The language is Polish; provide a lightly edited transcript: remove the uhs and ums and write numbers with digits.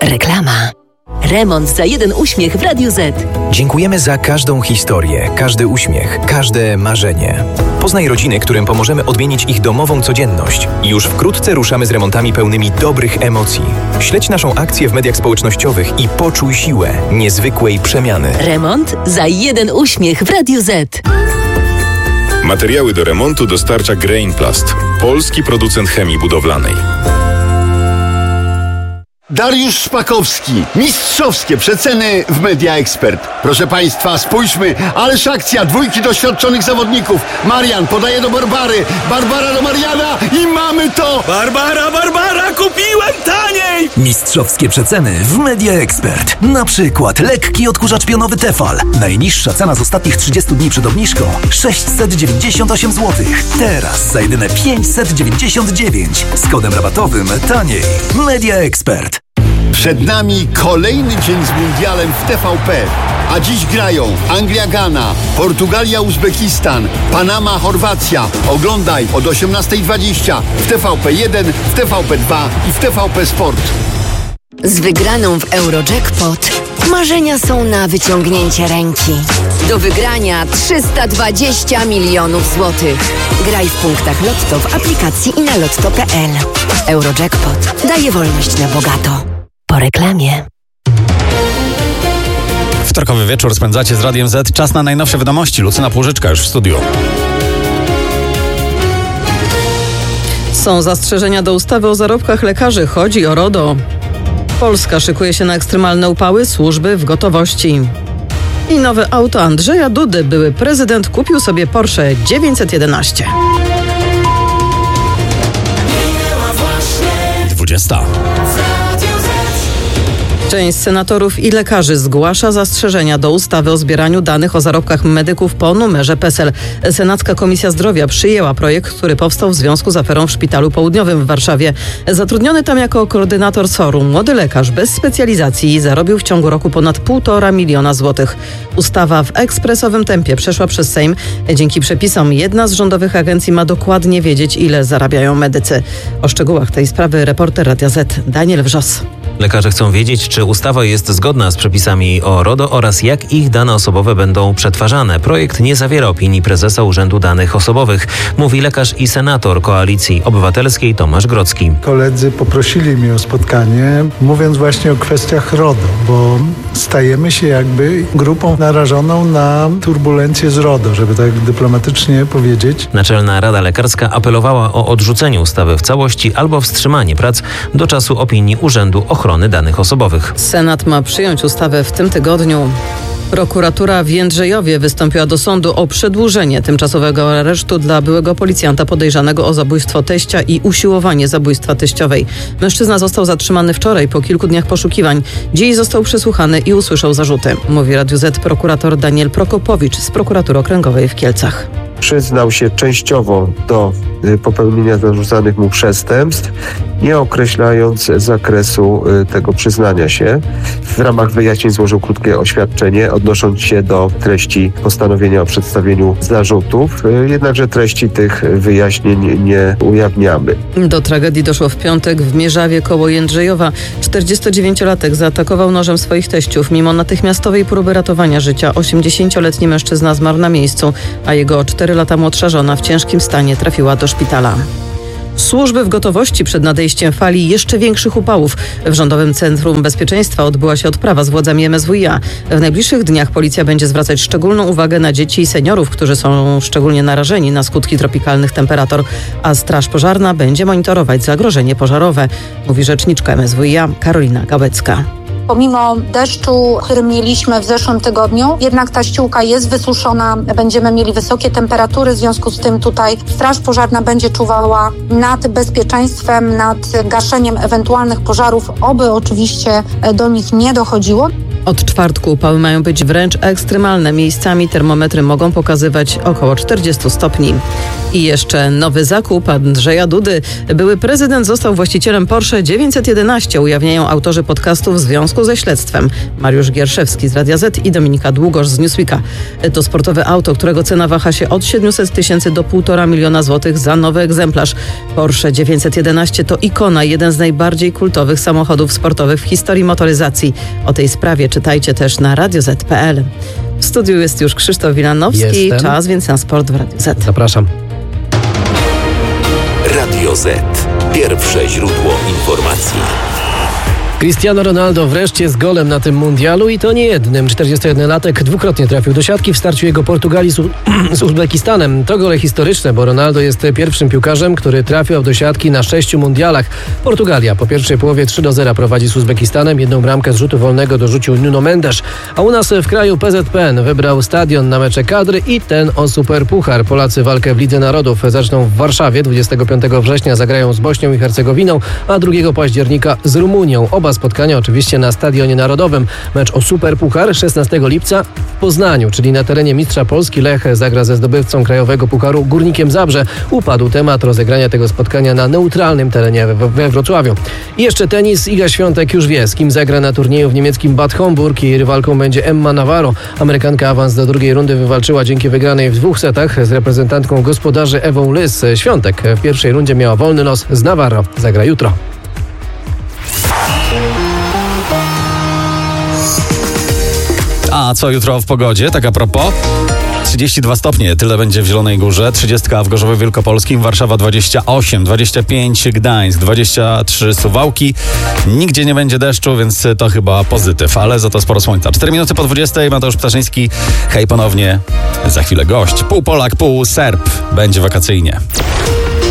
Reklama. Remont za jeden uśmiech w Radiu Z. Dziękujemy za każdą historię, każdy uśmiech, każde marzenie. Poznaj rodziny, którym pomożemy odmienić ich domową codzienność. I już wkrótce ruszamy z remontami pełnymi dobrych emocji. Śledź naszą akcję w mediach społecznościowych i poczuj siłę niezwykłej przemiany. Remont za jeden uśmiech w Radiu Z. Materiały do remontu dostarcza Grainplast, polski producent chemii budowlanej. Dariusz Szpakowski. Mistrzowskie przeceny w Media Expert. Proszę Państwa, spójrzmy, ależ akcja, dwójki doświadczonych zawodników. Marian podaje do Barbary, Barbara do Mariana i mamy to! Barbara, kupiłem taniej! Mistrzowskie przeceny w Media Expert. Na przykład lekki odkurzacz pionowy Tefal. Najniższa cena z ostatnich 30 dni przed obniżką 698 zł. Teraz za jedyne 599. Z kodem rabatowym taniej. Media Expert. Przed nami kolejny dzień z mundialem w TVP. A dziś grają Anglia-Ghana, Portugalia-Uzbekistan, Panama-Chorwacja. Oglądaj od 18:20 w TVP1, w TVP2 i w TVP Sport. Z wygraną w Eurojackpot marzenia są na wyciągnięcie ręki. Do wygrania 320 milionów złotych. Graj w punktach Lotto w aplikacji i na lotto.pl. Eurojackpot daje wolność na bogato. Po reklamie. Wtorkowy wieczór spędzacie z Radiem Z. Czas na najnowsze wiadomości. Lucyna Płużyczka już w studiu. Są zastrzeżenia do ustawy o zarobkach lekarzy. Chodzi o RODO. Polska szykuje się na ekstremalne upały, służby w gotowości. I nowe auto Andrzeja Dudy. Były prezydent kupił sobie Porsche 911. 20. Część senatorów i lekarzy zgłasza zastrzeżenia do ustawy o zbieraniu danych o zarobkach medyków po numerze PESEL. Senacka Komisja Zdrowia przyjęła projekt, który powstał w związku z aferą w Szpitalu Południowym w Warszawie. Zatrudniony tam jako koordynator SOR-u młody lekarz bez specjalizacji zarobił w ciągu roku ponad 1,5 miliona złotych. Ustawa w ekspresowym tempie przeszła przez Sejm. Dzięki przepisom jedna z rządowych agencji ma dokładnie wiedzieć, ile zarabiają medycy. O szczegółach tej sprawy reporter Radia Z Daniel Wrzos. Lekarze chcą wiedzieć, czy ustawa jest zgodna z przepisami o RODO oraz jak ich dane osobowe będą przetwarzane. Projekt nie zawiera opinii prezesa Urzędu Danych Osobowych, mówi lekarz i senator Koalicji Obywatelskiej Tomasz Grodzki. Koledzy poprosili mnie o spotkanie, mówiąc właśnie o kwestiach RODO, bo stajemy się jakby grupą narażoną na turbulencje z RODO, żeby tak dyplomatycznie powiedzieć. Naczelna Rada Lekarska apelowała o odrzucenie ustawy w całości albo wstrzymanie prac do czasu opinii Urzędu Ochrony Danych Osobowych. Senat ma przyjąć ustawę w tym tygodniu. Prokuratura w Jędrzejowie wystąpiła do sądu o przedłużenie tymczasowego aresztu dla byłego policjanta podejrzanego o zabójstwo teścia i usiłowanie zabójstwa teściowej. Mężczyzna został zatrzymany wczoraj po kilku dniach poszukiwań. Dziś został przesłuchany i usłyszał zarzuty. Mówi Radiu Z prokurator Daniel Prokopowicz z Prokuratury Okręgowej w Kielcach. Przyznał się częściowo do popełnienia zarzucanych mu przestępstw, nie określając zakresu tego przyznania się. W ramach wyjaśnień złożył krótkie oświadczenie, odnosząc się do treści postanowienia o przedstawieniu zarzutów, jednakże treści tych wyjaśnień nie ujawniamy. Do tragedii doszło w piątek w Mierzawie koło Jędrzejowa. 49-latek zaatakował nożem swoich teściów. Mimo natychmiastowej próby ratowania życia 80-letni mężczyzna zmarł na miejscu, a jego 4 lata młodsza żona w ciężkim stanie trafiła do szpitala. Służby w gotowości przed nadejściem fali jeszcze większych upałów. W Rządowym Centrum Bezpieczeństwa odbyła się odprawa z władzami MSWiA. W najbliższych dniach policja będzie zwracać szczególną uwagę na dzieci i seniorów, którzy są szczególnie narażeni na skutki tropikalnych temperatur, a Straż Pożarna będzie monitorować zagrożenie pożarowe, mówi rzeczniczka MSWiA Karolina Gałecka. Pomimo deszczu, który mieliśmy w zeszłym tygodniu, jednak ta ściółka jest wysuszona, będziemy mieli wysokie temperatury, w związku z tym tutaj Straż Pożarna będzie czuwała nad bezpieczeństwem, nad gaszeniem ewentualnych pożarów, oby oczywiście do nich nie dochodziło. Od czwartku upały mają być wręcz ekstremalne. Miejscami termometry mogą pokazywać około 40 stopni. I jeszcze nowy zakup Andrzeja Dudy. Były prezydent został właścicielem Porsche 911, ujawniają autorzy podcastu w związku ze śledztwem. Mariusz Gierszewski z Radia Z i Dominika Długosz z Newsweeka. To sportowe auto, którego cena waha się od 700 tysięcy do 1,5 miliona złotych za nowy egzemplarz. Porsche 911 to ikona, jeden z najbardziej kultowych samochodów sportowych w historii motoryzacji. O tej sprawie czytajcie też na radioz.pl. W studiu jest już Krzysztof Wilanowski. Jestem. Czas więc na sport w Radio Z. Zapraszam. Radio Z. Pierwsze źródło informacji. Cristiano Ronaldo wreszcie z golem na tym mundialu i to nie jednym. 41-latek dwukrotnie trafił do siatki w starciu jego Portugalii z Uzbekistanem. To gole historyczne, bo Ronaldo jest pierwszym piłkarzem, który trafiał do siatki na 6 mundialach. Portugalia po pierwszej połowie 3-0 prowadzi z Uzbekistnem. Jedną bramkę z rzutu wolnego dorzucił Nuno Mendes. A u nas w kraju PZPN wybrał stadion na mecze kadry i ten o Superpuchar. Polacy walkę w Lidze Narodów zaczną w Warszawie. 25 września zagrają z Bośnią i Hercegowiną, a 2 października z Rumunią. Oba spotkania oczywiście na Stadionie Narodowym. Mecz o Superpuchar 16 lipca w Poznaniu, czyli na terenie mistrza Polski. Lech zagra ze zdobywcą Krajowego Pucharu Górnikiem Zabrze. Upadł temat rozegrania tego spotkania na neutralnym terenie we Wrocławiu. I jeszcze tenis. Iga Świątek już wie, z kim zagra na turnieju w niemieckim Bad Homburg. Jej rywalką będzie Emma Navarro. Amerykanka awans do drugiej rundy wywalczyła dzięki wygranej w 2 setach z reprezentantką gospodarzy Ewą Lys. Świątek w pierwszej rundzie miała wolny los z Navarro. Zagra jutro. A co jutro w pogodzie? Tak a propos. 32 stopnie, tyle będzie w Zielonej Górze, 30 w Gorzowie Wielkopolskim, Warszawa 28, 25 Gdańsk, 23 Suwałki. Nigdzie nie będzie deszczu, więc to chyba pozytyw, ale za to sporo słońca. 4 minuty po 20, Mateusz Ptaszyński. Hej ponownie, za chwilę gość. Pół Polak, pół Serb. Będzie wakacyjnie.